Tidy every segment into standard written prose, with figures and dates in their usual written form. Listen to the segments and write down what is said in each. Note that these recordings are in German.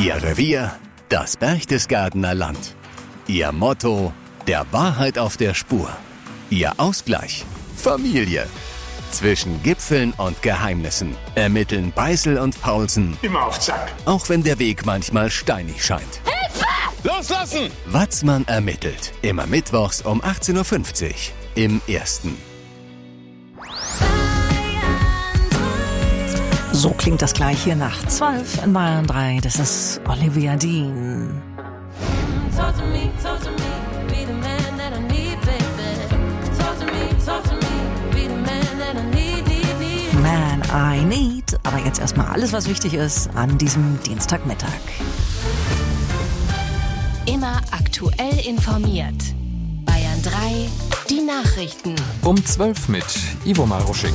Ihr Revier, das Berchtesgadener Land. Ihr Motto, der Wahrheit auf der Spur. Ihr Ausgleich, Familie. Zwischen Gipfeln und Geheimnissen ermitteln Beißel und Paulsen. Immer auf Zack. Auch wenn der Weg manchmal steinig scheint. Hilfe! Loslassen! Watzmann ermittelt. Immer mittwochs um 18.50 Uhr im Ersten. So klingt das gleich hier nach 12 in Bayern 3. Das ist Olivia Dean. Man I Need. Aber jetzt erstmal alles, was wichtig ist an diesem Dienstagmittag. Immer aktuell informiert. Bayern 3, die Nachrichten. Um 12 mit Ivo Maruschik.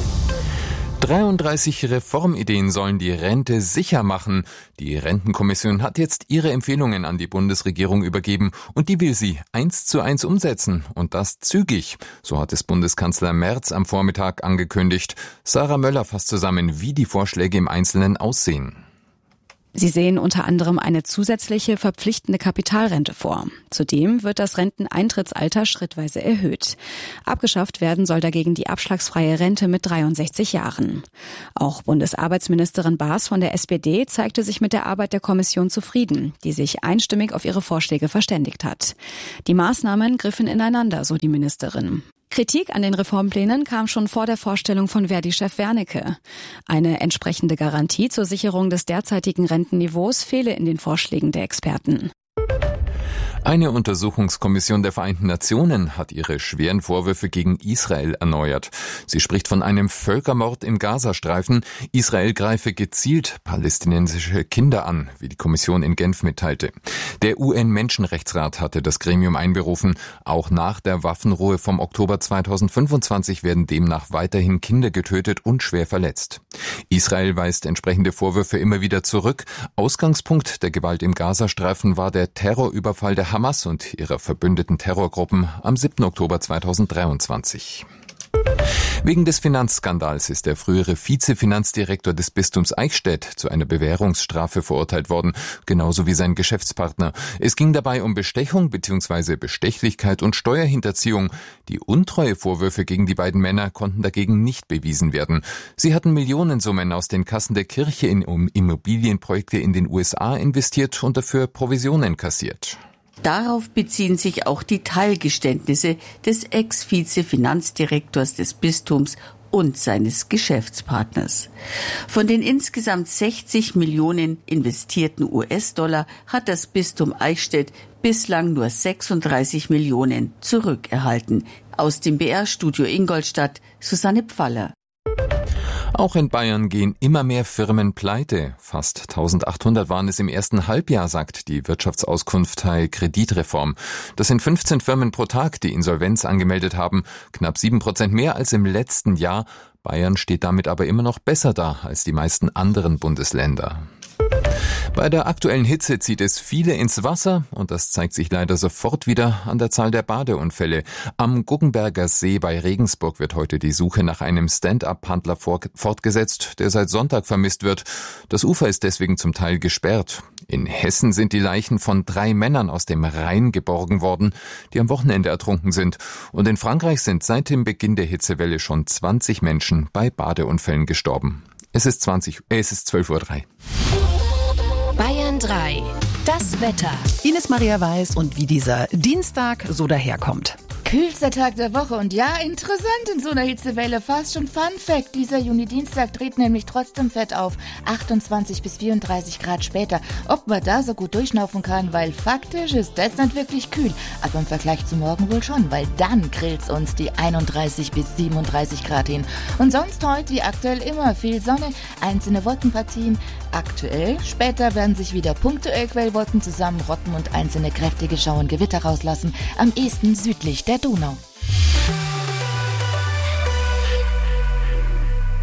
33 Reformideen sollen die Rente sicher machen. Die Rentenkommission hat jetzt ihre Empfehlungen an die Bundesregierung übergeben und die will sie 1:1 umsetzen und das zügig. So hat es Bundeskanzler Merz am Vormittag angekündigt. Sarah Möller fasst zusammen, wie die Vorschläge im Einzelnen aussehen. Sie sehen unter anderem eine zusätzliche verpflichtende Kapitalrente vor. Zudem wird das Renteneintrittsalter schrittweise erhöht. Abgeschafft werden soll dagegen die abschlagsfreie Rente mit 63 Jahren. Auch Bundesarbeitsministerin Baas von der SPD zeigte sich mit der Arbeit der Kommission zufrieden, die sich einstimmig auf ihre Vorschläge verständigt hat. Die Maßnahmen griffen ineinander, so die Ministerin. Kritik an den Reformplänen kam schon vor der Vorstellung von Verdi-Chef Wernicke. Eine entsprechende Garantie zur Sicherung des derzeitigen Rentenniveaus fehle in den Vorschlägen der Experten. Eine Untersuchungskommission der Vereinten Nationen hat ihre schweren Vorwürfe gegen Israel erneuert. Sie spricht von einem Völkermord im Gazastreifen. Israel greife gezielt palästinensische Kinder an, wie die Kommission in Genf mitteilte. Der UN-Menschenrechtsrat hatte das Gremium einberufen. Auch nach der Waffenruhe vom Oktober 2025 werden demnach weiterhin Kinder getötet und schwer verletzt. Israel weist entsprechende Vorwürfe immer wieder zurück. Ausgangspunkt der Gewalt im Gazastreifen war der Terrorüberfall der Hamas und ihrer verbündeten Terrorgruppen am 7. Oktober 2023. Wegen des Finanzskandals ist der frühere Vizefinanzdirektor des Bistums Eichstätt zu einer Bewährungsstrafe verurteilt worden, genauso wie sein Geschäftspartner. Es ging dabei um Bestechung bzw. Bestechlichkeit und Steuerhinterziehung. Die Untreuevorwürfe gegen die beiden Männer konnten dagegen nicht bewiesen werden. Sie hatten Millionensummen aus den Kassen der Kirche in Immobilienprojekte in den USA investiert und dafür Provisionen kassiert. Darauf beziehen sich auch die Teilgeständnisse des Ex-Vize-Finanzdirektors des Bistums und seines Geschäftspartners. Von den insgesamt 60 Millionen investierten US-Dollar hat das Bistum Eichstätt bislang nur 36 Millionen zurückerhalten. Aus dem BR-Studio Ingolstadt, Susanne Pfaller. Auch in Bayern gehen immer mehr Firmen pleite. Fast 1800 waren es im ersten Halbjahr, sagt die Wirtschaftsauskunft Teil Kreditreform. Das sind 15 Firmen pro Tag, die Insolvenz angemeldet haben. Knapp 7% mehr als im letzten Jahr. Bayern steht damit aber immer noch besser da als die meisten anderen Bundesländer. Bei der aktuellen Hitze zieht es viele ins Wasser und das zeigt sich leider sofort wieder an der Zahl der Badeunfälle. Am Guggenberger See bei Regensburg wird heute die Suche nach einem Stand-up-Paddler fortgesetzt, der seit Sonntag vermisst wird. Das Ufer ist deswegen zum Teil gesperrt. In Hessen sind die Leichen von 3 Männern aus dem Rhein geborgen worden, die am Wochenende ertrunken sind. Und in Frankreich sind seit dem Beginn der Hitzewelle schon 20 Menschen bei Badeunfällen gestorben. Es ist 12:03 Uhr. Bayern 3, das Wetter. Ines Maria Weiß und wie dieser Dienstag so daherkommt. Kühlster Tag der Woche und ja, interessant in so einer Hitzewelle. Fast schon Fun Fact, dieser Juni-Dienstag dreht nämlich trotzdem fett auf. 28 bis 34 Grad später. Ob man da so gut durchschnaufen kann, weil faktisch ist das nicht wirklich kühl. Aber im Vergleich zu morgen wohl schon, weil dann grillt's uns die 31 bis 37 Grad hin. Und sonst heute wie aktuell immer viel Sonne, einzelne Wolkenpartien. Aktuell, später werden sich wieder punktuell Quellwolken zusammenrotten und einzelne kräftige Schauer und Gewitter rauslassen. Am ehesten südlich der Donau.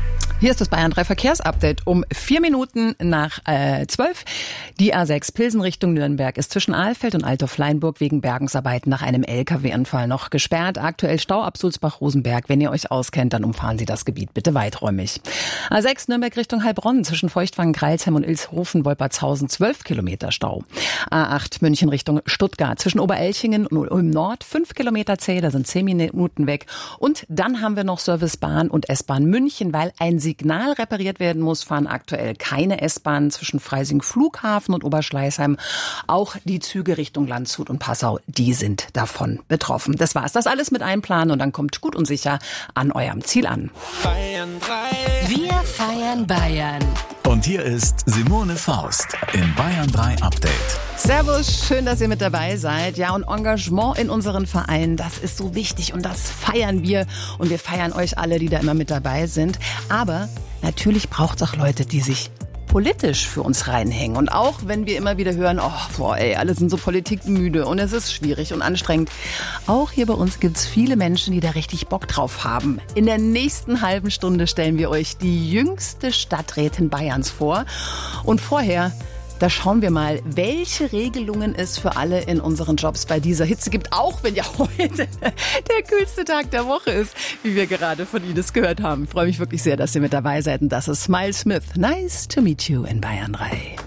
Hier ist das Bayern 3 Verkehrsupdate um 4 Minuten nach 12. Die A6 Pilsen Richtung Nürnberg ist zwischen Ahlfeld und Altdorf-Leinburg wegen Bergungsarbeiten nach einem LKW-Unfall noch gesperrt. Aktuell Stau ab Sulzbach-Rosenberg. Wenn ihr euch auskennt, dann umfahren Sie das Gebiet bitte weiträumig. A6 Nürnberg Richtung Heilbronn zwischen Feuchtwangen, Greilsheim und Ilshofen, Wolpertshausen 12 Kilometer Stau. A8 München Richtung Stuttgart zwischen Oberelchingen und Ulm Nord 5 Kilometer zäh, da sind 10 Minuten weg. Und dann haben wir noch Servicebahn und S-Bahn München, weil ein Signal repariert werden muss, fahren aktuell keine S-Bahnen zwischen Freising Flughafen und Oberschleißheim. Auch die Züge Richtung Landshut und Passau, die sind davon betroffen. Das war's. Das alles mit einplanen und dann kommt gut und sicher an eurem Ziel an. Bayern 3. Wir feiern Bayern. Und hier ist Simone Faust im Bayern 3 Update. Servus, schön, dass ihr mit dabei seid. Ja, und Engagement in unseren Vereinen, das ist so wichtig und das feiern wir. Und wir feiern euch alle, die da immer mit dabei sind. Aber natürlich braucht es auch Leute, die sich politisch für uns reinhängen. Und auch wenn wir immer wieder hören, alle sind so politikmüde und es ist schwierig und anstrengend. Auch hier bei uns gibt es viele Menschen, die da richtig Bock drauf haben. In der nächsten halben Stunde stellen wir euch die jüngste Stadträtin Bayerns vor. Und vorher, da schauen wir mal, welche Regelungen es für alle in unseren Jobs bei dieser Hitze gibt, auch wenn ja heute der kühlste Tag der Woche ist, wie wir gerade von Ines gehört haben. Ich freue mich wirklich sehr, dass ihr mit dabei seid. Und das ist Smile Smith. Nice to meet you in Bayern 3.